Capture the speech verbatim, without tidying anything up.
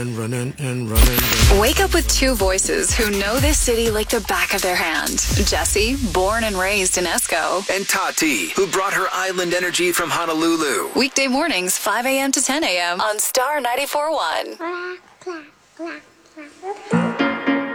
And running and running. running. Wake up with two voices who know this city like the back of their hand. Jessie, born and raised in Esco. And Tati, who brought her island energy from Honolulu. Weekday mornings, five a.m. to ten a.m. on Star ninety-four point one.